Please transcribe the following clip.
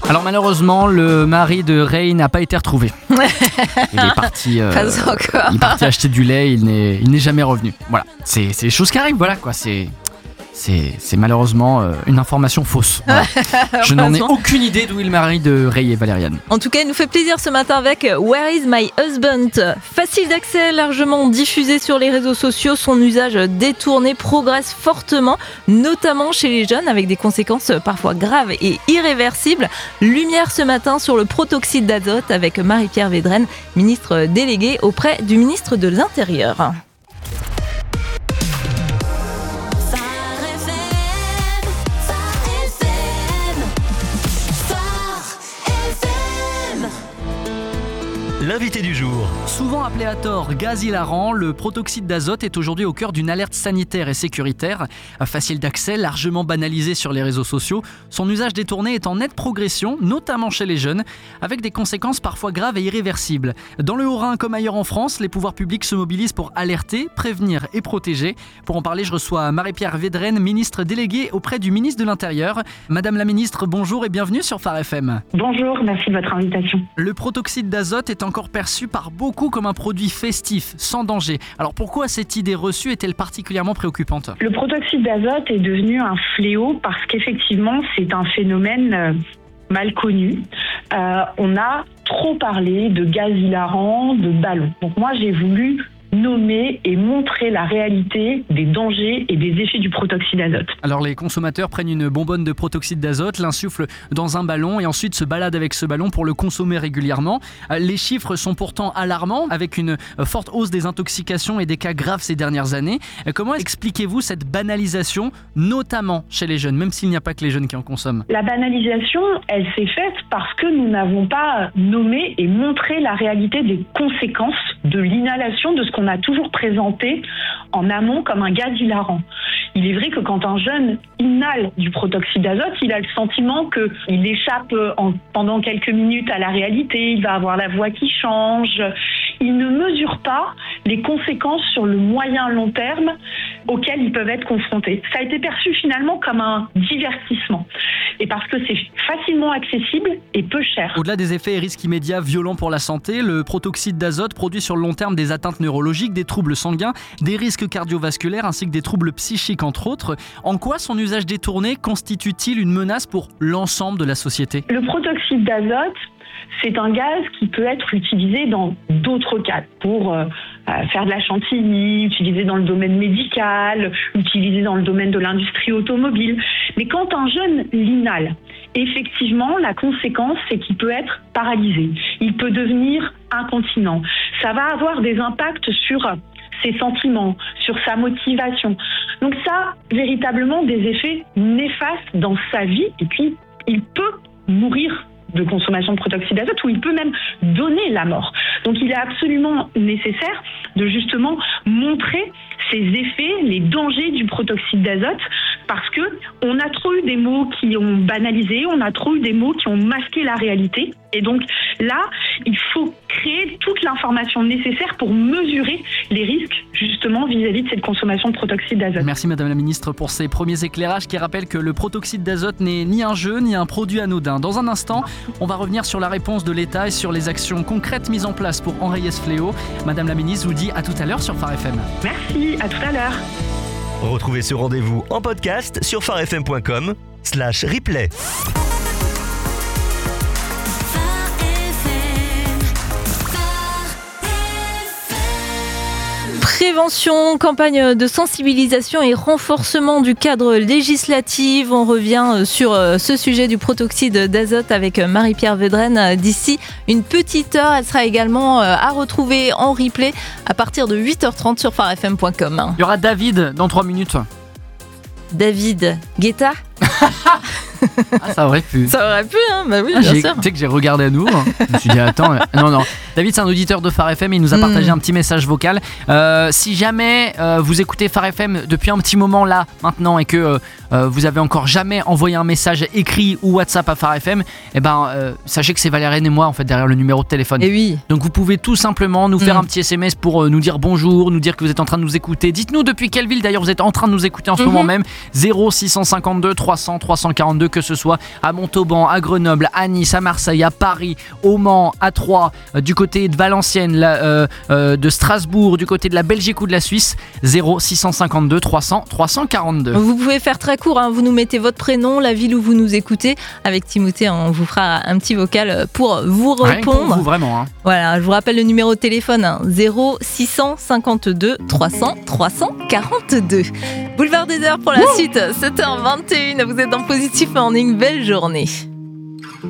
Alors malheureusement, le mari de Ray n'a pas été retrouvé. Il est parti, Pas encore. il est parti acheter du lait, il n'est jamais revenu. Voilà, c'est des choses qui arrivent, voilà quoi. C'est malheureusement une information fausse. Voilà. Je n'en ai aucune idée d'où est le mari de Ray et Valériane. En tout cas, il nous fait plaisir ce matin avec Where is my husband ? Facile d'accès, largement diffusé sur les réseaux sociaux, son usage détourné progresse fortement, notamment chez les jeunes, avec des conséquences parfois graves et irréversibles. Lumière ce matin sur le protoxyde d'azote avec Marie-Pierre Védrenne, ministre déléguée auprès du ministre de l'Intérieur. L'invité du jour. Souvent appelé à tort gaz hilarant, le protoxyde d'azote est aujourd'hui au cœur d'une alerte sanitaire et sécuritaire. Facile d'accès, largement banalisé sur les réseaux sociaux, son usage détourné est en nette progression, notamment chez les jeunes, avec des conséquences parfois graves et irréversibles. Dans le Haut-Rhin comme ailleurs en France, les pouvoirs publics se mobilisent pour alerter, prévenir et protéger. Pour en parler, je reçois Marie-Pierre Védrenne, ministre déléguée auprès du ministre de l'Intérieur. Madame la ministre, bonjour et bienvenue sur Phare FM. Bonjour, merci de votre invitation. Le protoxyde d'azote est encore perçu par beaucoup comme un produit festif, sans danger. Alors pourquoi cette idée reçue est-elle particulièrement préoccupante ? Le protoxyde d'azote est devenu un fléau parce qu'effectivement, c'est un phénomène mal connu. On a trop parlé de gaz hilarant, de ballons. Donc moi, j'ai voulu nommer et montrer la réalité des dangers et des effets du protoxyde d'azote. Alors les consommateurs prennent une bonbonne de protoxyde d'azote, l'insufflent dans un ballon et ensuite se baladent avec ce ballon pour le consommer régulièrement. Les chiffres sont pourtant alarmants avec une forte hausse des intoxications et des cas graves ces dernières années. Comment expliquez-vous cette banalisation, notamment chez les jeunes, même s'il n'y a pas que les jeunes qui en consomment ? La banalisation, elle s'est faite parce que nous n'avons pas nommé et montré la réalité des conséquences de l'inhalation de ce qu'on a toujours présenté en amont comme un gaz hilarant. Il est vrai que quand un jeune inhale du protoxyde d'azote, il a le sentiment qu'il échappe pendant quelques minutes à la réalité, il va avoir la voix qui change. Il ne mesure pas les conséquences sur le moyen long terme auxquelles ils peuvent être confrontés. Ça a été perçu finalement comme un divertissement. Et parce que c'est facilement accessible et peu cher. Au-delà des effets et risques immédiats violents pour la santé, le protoxyde d'azote produit sur le long terme des atteintes neurologiques, des troubles sanguins, des risques cardiovasculaires ainsi que des troubles psychiques entre autres. En quoi son usage détourné constitue-t-il une menace pour l'ensemble de la société ? Le protoxyde d'azote, c'est un gaz qui peut être utilisé dans d'autres cas pour faire de la chantilly, utilisé dans le domaine médical, utilisé dans le domaine de l'industrie automobile. Mais quand un jeune l'inhale, effectivement, la conséquence, c'est qu'il peut être paralysé. Il peut devenir incontinent. Ça va avoir des impacts sur ses sentiments, sur sa motivation. Donc ça, véritablement, des effets néfastes dans sa vie. Et puis, il peut mourir de consommation de protoxyde d'azote, ou il peut même donner la mort. Donc il est absolument nécessaire de justement montrer ces effets, les dangers du protoxyde d'azote, parce que on a trop eu des mots qui ont banalisé, on a trop eu des mots qui ont masqué la réalité. Et donc là, il faut créer toute l'information nécessaire pour mesurer les risques justement vis-à-vis de cette consommation de protoxyde d'azote. Merci Madame la Ministre pour ces premiers éclairages qui rappellent que le protoxyde d'azote n'est ni un jeu ni un produit anodin. Dans un instant, on va revenir sur la réponse de l'État et sur les actions concrètes mises en place pour enrayer ce fléau. Madame la Ministre vous dit à tout à l'heure sur Phare FM. Merci, à tout à l'heure. Retrouvez ce rendez-vous en podcast sur pharefm.com/replay. Prévention, campagne de sensibilisation et renforcement du cadre législatif. On revient sur ce sujet du protoxyde d'azote avec Marie-Pierre Védrenne d'ici une petite heure. Elle sera également à retrouver en replay à partir de 8h30 sur pharefm.com. Il y aura David dans 3 minutes. David Guetta. Ah, ça aurait pu. Ça aurait pu, hein, bah oui, bien sûr. Tu sais que j'ai regardé à nous. Je me suis dit, attends. Non. David, c'est un auditeur de Phare FM. Il nous a partagé un petit message vocal. Si jamais vous écoutez Phare FM depuis un petit moment là, maintenant, et que vous avez encore jamais envoyé un message écrit ou WhatsApp à Phare FM, sachez que c'est Valériane et moi en fait derrière le numéro de téléphone. Et oui. Donc vous pouvez tout simplement nous faire un petit SMS pour nous dire bonjour, nous dire que vous êtes en train de nous écouter. Dites-nous depuis quelle ville d'ailleurs vous êtes en train de nous écouter en ce moment même. 0652 300 342, que ce soit à Montauban, à Grenoble, à Nice, à Marseille, à Paris, au Mans, à Troyes, du côté de Valenciennes, de Strasbourg, du côté de la Belgique ou de la Suisse. 0652 300 342. Vous pouvez faire très court, vous nous mettez votre prénom, la ville où vous nous écoutez. Avec Timothée, on vous fera un petit vocal pour vous répondre. Pour vous, vraiment. Voilà, je vous rappelle le numéro de téléphone, 0652 300 342. Boulevard des Heures pour la suite, 7h21, vous êtes dans Positive Morning, belle journée.